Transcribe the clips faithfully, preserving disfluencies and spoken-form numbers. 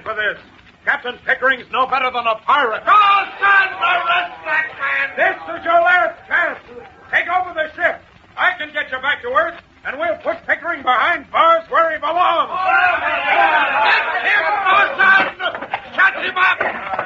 for this. Captain Pickering's no better than a pirate. Go, son! Arrest that man! This is your last chance. Take over the ship. I can get you back to Earth, and we'll put Pickering behind bars where he belongs. Get him, son! Shut him up!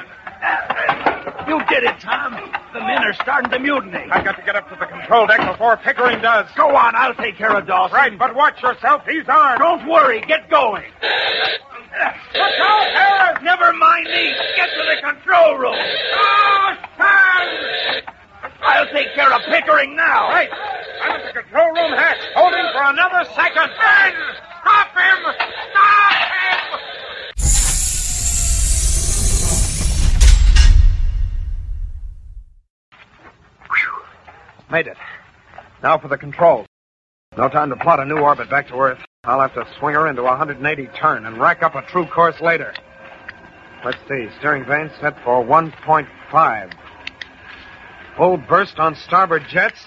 You did it, Tom. The men are starting to mutiny. I've got to get up to the control deck before Pickering does. Go on, I'll take care of Dawson. Right, but watch yourself. He's armed. Don't worry. Get going. Look out, Harris! Never mind me. Get to the control room. Dawson! I'll take care of Pickering now. Right. I'm at the control room hatch, holding for another second. Ben! Stop him! Stop him! Made it. Now for the controls. No time to plot a new orbit back to Earth. I'll have to swing her into a one hundred eighty turn and rack up a true course later. Let's see. Steering vane set for one point five. Full burst on starboard jets.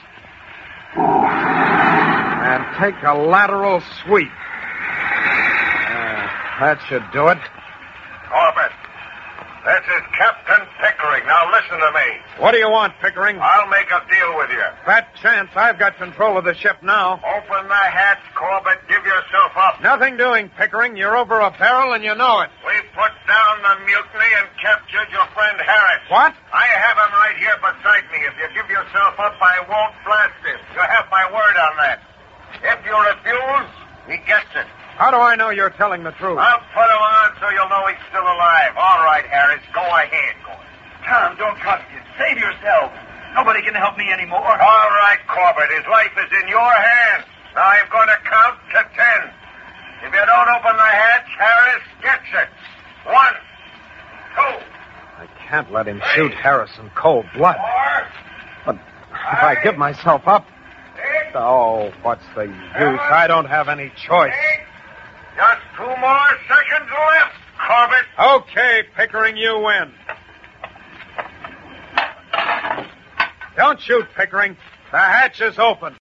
And take a lateral sweep. Uh, that should do it. Corbett, this is Captain Pickering. Now listen to me. What do you want, Pickering? I'll make a deal with you. Fat chance. I've got control of the ship now. Open the hatch, Corbett. Give yourself up. Nothing doing, Pickering. You're over a barrel and you know it. We put down the mutiny and captured your friend Harris. What? I have him right here beside me. If you give yourself up, I won't blast him. You have my word on that. If you refuse, he gets it. How do I know you're telling the truth? I'll put him on so you'll know he's still alive. All right, Harris. Go ahead. Go ahead. Tom, don't trust him. Save yourself. Nobody can help me anymore. All right, Corbett. His life is in your hands. Now I'm going to count to ten. If you don't open the hatch, Harris gets it. One, two. I can't let him shoot Harris in cold blood. Four. But if I give myself up... Six. Oh, what's the use? I don't have any choice. Eight. Just two more seconds left, Corbett. Okay, Pickering, you win. Don't shoot, Pickering. The hatch is open.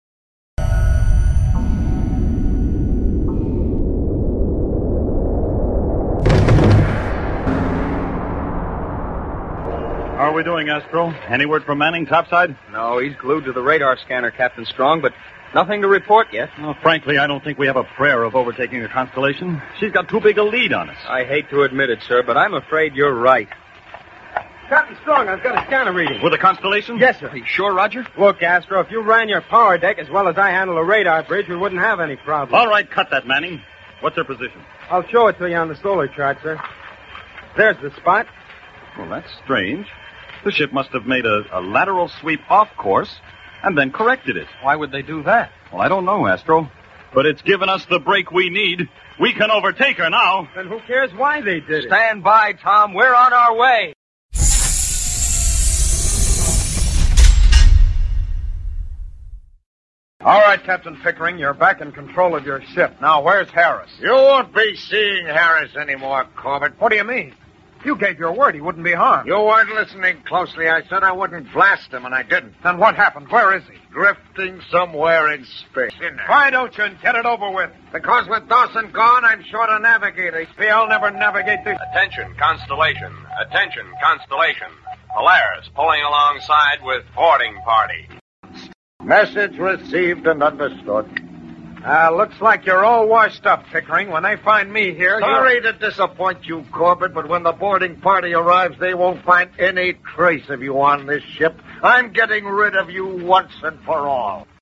How are we doing, Astro? Any word from Manning, topside? No, he's glued to the radar scanner, Captain Strong, but nothing to report yet. Well, frankly, I don't think we have a prayer of overtaking the Constellation. She's got too big a lead on us. I hate to admit it, sir, but I'm afraid you're right. Captain Strong, I've got a scanner reading. With the Constellation? Yes, sir. Are you sure, Roger? Look, Astro, if you ran your power deck as well as I handle a radar bridge, we wouldn't have any problem. All right, cut that, Manning. What's her position? I'll show it to you on the solar chart, sir. There's the spot. Well, that's strange. The ship must have made a, a lateral sweep off course and then corrected it. Why would they do that? Well, I don't know, Astro. But it's given us the break we need. We can overtake her now. Then who cares why they did it? Stand by, Tom. We're on our way. All right, Captain Pickering, you're back in control of your ship. Now, where's Harris? You won't be seeing Harris anymore, Corbett. What do you mean? You gave your word he wouldn't be harmed. You weren't listening closely. I said I wouldn't blast him, and I didn't. Then what happened? Where is he? Drifting somewhere in space. In there. Why don't you get it over with? Because with Dawson gone, I'm short a navigator. See, I'll never navigate this. Attention, Constellation. Attention, Constellation. Polaris pulling alongside with boarding party. Message received and understood. Uh, looks like you're all washed up, Pickering. When they find me here... Sorry you... to disappoint you, Corbett, but when the boarding party arrives, they won't find any trace of you on this ship. I'm getting rid of you once and for all.